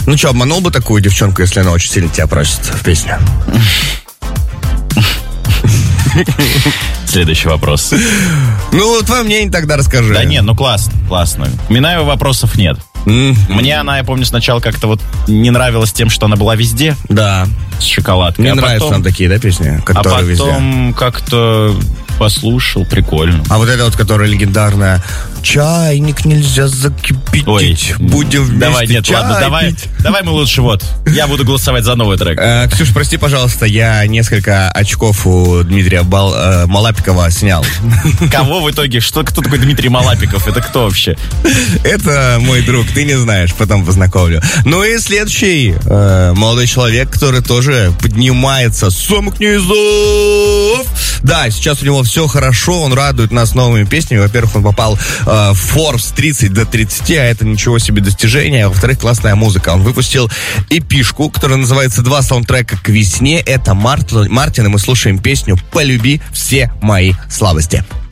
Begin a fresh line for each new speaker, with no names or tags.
Ну что, обманул бы такую девчонку, если она очень сильно тебя просит в песню?
Следующий вопрос.
Ну, твое мнение тогда расскажи.
Да нет, ну классно. У Минаева вопросов нет. Мне она, я помню, сначала как-то вот не нравилась тем, что она была везде.
Да.
С шоколадкой.
Мне нравятся нам такие, да, песни, которые везде.
А потом как-то послушал, прикольно.
А вот эта вот, которая легендарная: чайник нельзя закипятить.
Ой,
будем вместе
давай, нет,
чай
ладно,
пить.
давай мы лучше я буду голосовать за новый трек.
Ксюш, прости, пожалуйста, я несколько очков у Дмитрия Малапикова снял.
Кого в итоге? Кто такой Дмитрий Малапиков? Это кто вообще?
Это мой друг, ты не знаешь, потом познакомлю. Ну и следующий молодой человек, который тоже поднимается с самых низов. Да, сейчас у него все хорошо, он радует нас новыми песнями. Во-первых, он попал в Forbes 30 до 30, а это ничего себе достижение. А во-вторых, классная музыка. Он выпустил эпишку, которая называется «Два саундтрека к весне». Это Мартин, и мы слушаем песню «Полюби все мои слабости».